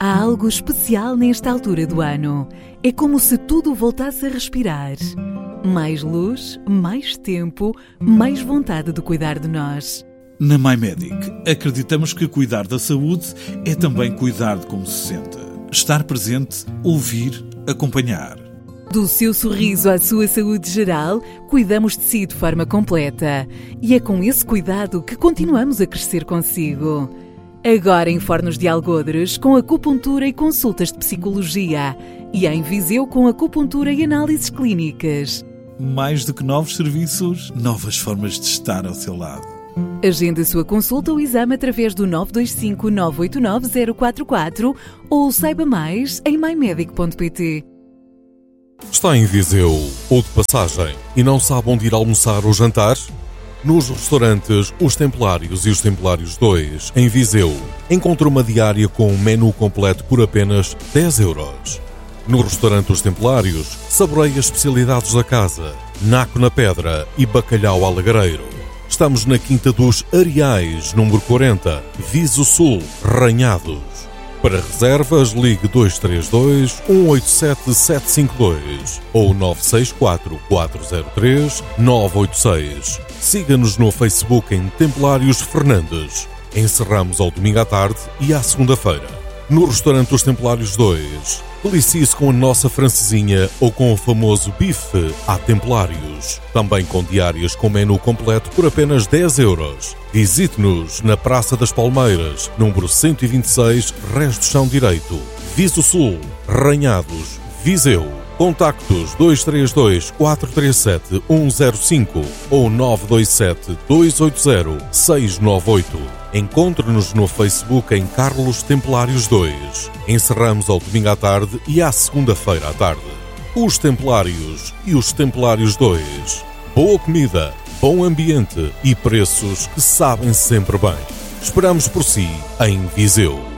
Há algo especial nesta altura do ano. É como se tudo voltasse a respirar. Mais luz, mais tempo, mais vontade de cuidar de nós. Na MyMedic, acreditamos que cuidar da saúde é também cuidar de como se sente. Estar presente, ouvir, acompanhar. Do seu sorriso à sua saúde geral, cuidamos de si de forma completa. E é com esse cuidado que continuamos a crescer consigo. Agora em Fornos de Algodres, com acupuntura e consultas de psicologia. E em Viseu, com acupuntura e análises clínicas. Mais do que novos serviços, novas formas de estar ao seu lado. Agende a sua consulta ou exame através do 925 989 044 ou saiba mais em mymedic.pt. Está em Viseu ou de passagem e não sabe onde ir almoçar ou jantar? Nos restaurantes Os Templários e Os Templários 2, em Viseu, encontra uma diária com um menu completo por apenas 10€. No restaurante Os Templários, saboreie as especialidades da casa, naco na pedra e bacalhau alagareiro. Estamos na Quinta dos Areais, número 40, Viso Sul, Ranhados. Para reservas, ligue 232 187 752 ou 964 403 986. Siga-nos no Facebook em Templários Fernandes. Encerramos ao domingo à tarde e à segunda-feira. No restaurante Os Templários 2, delicie-se com a nossa francesinha ou com o famoso bife à Templários. Também com diárias com menu completo por apenas 10€. Visite-nos na Praça das Palmeiras, número 126, Rés do Chão Direito, Viso Sul, Ranhados, Viseu. Contactos 232 437 105 ou 927 280 698. Encontre-nos no Facebook em Carlos Templários 2. Encerramos ao domingo à tarde e à segunda-feira à tarde. Os Templários e os Templários 2. Boa comida, bom ambiente e preços que sabem sempre bem. Esperamos por si em Viseu.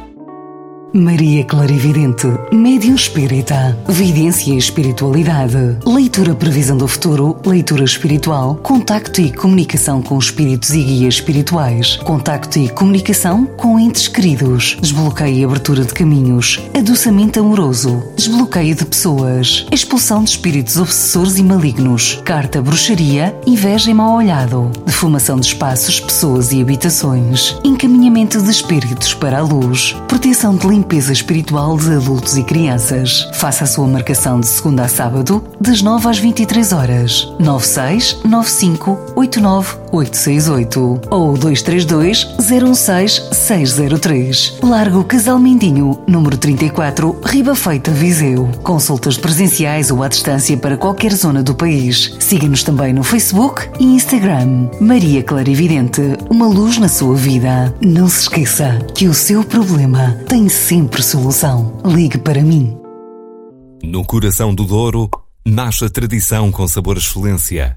Maria Clarividente, médium espírita, vidência e espiritualidade, leitura previsão do futuro, leitura espiritual, contacto e comunicação com espíritos e guias espirituais, contacto e comunicação com entes queridos, desbloqueio e abertura de caminhos, adoçamento amoroso, desbloqueio de pessoas, expulsão de espíritos obsessores e malignos, carta bruxaria, inveja e mau olhado, defumação de espaços, pessoas e habitações, encaminhamento de espíritos para a luz, proteção de limpeza espiritual de adultos e crianças. Faça a sua marcação de segunda a sábado, das 9 às 23h. 96 95 89 868 ou 232 016 603. Largo Casal Mindinho, número 34, Riba Feita, Viseu. Consultas presenciais ou à distância para qualquer zona do país. Siga-nos também no Facebook e Instagram. Maria Clarividente, uma luz na sua vida. Não se esqueça que o seu problema tem sempre solução. Ligue para mim. No coração do Douro, nasce a tradição com sabor excelência.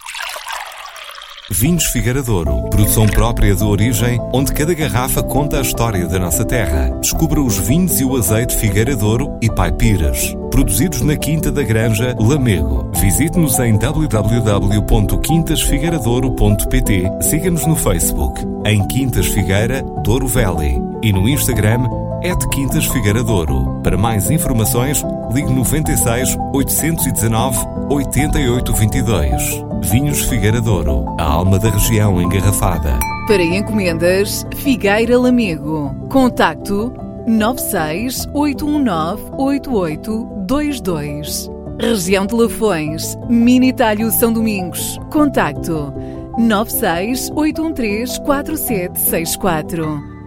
Vinhos Figueira Douro, produção própria de origem, onde cada garrafa conta a história da nossa terra. Descubra os vinhos e o azeite Figueira Douro e Pai Pires, produzidos na Quinta da Granja, Lamego. Visite-nos em www.quintasfigueiradouro.pt. Siga-nos no Facebook, em Quintas Figueira Douro Valley, e no Instagram, @Quintas Figueira Douro. Para mais informações, ligue 96 819 8822. Vinhos Figueira Douro, a alma da região engarrafada. Para encomendas, Figueira Lamego. Contacto 96 819 8822. Região de Lafões, Mini Talho São Domingos. Contacto 96 813 4764.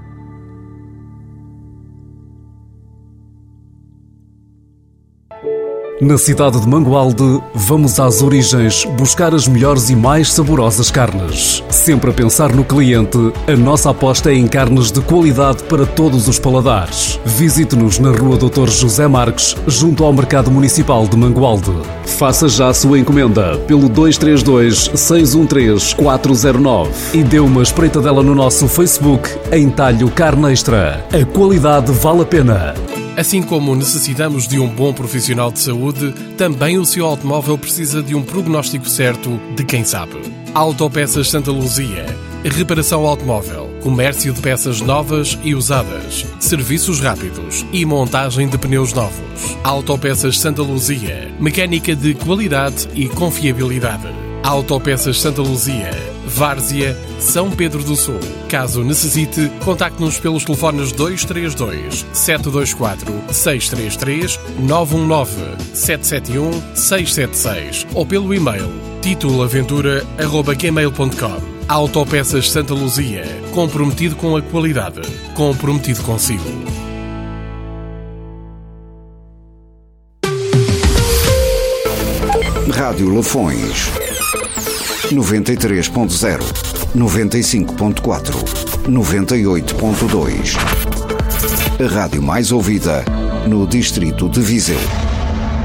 Na cidade de Mangualde, vamos às origens buscar as melhores e mais saborosas carnes. Sempre a pensar no cliente, a nossa aposta é em carnes de qualidade para todos os paladares. Visite-nos na Rua Dr. José Marques, junto ao Mercado Municipal de Mangualde. Faça já a sua encomenda pelo 232 613 409 e dê uma espreitadela no nosso Facebook em Talho Carne Extra. A qualidade vale a pena. Assim como necessitamos de um bom profissional de saúde, também o seu automóvel precisa de um prognóstico certo de quem sabe. Autopeças Santa Luzia. Reparação automóvel. comércio de peças novas e usadas, serviços rápidos e montagem de pneus novos. Autopeças Santa Luzia, mecânica de qualidade e confiabilidade. Autopeças Santa Luzia, Várzea, São Pedro do Sul. Caso necessite, contacte-nos pelos telefones 232 724 633 919 771 676 ou pelo e-mail titulaventura@gmail.com. Autopeças Santa Luzia, comprometido com a qualidade, comprometido consigo. Rádio Lafões 93.0, 95.4, 98.2. A rádio mais ouvida no distrito de Viseu.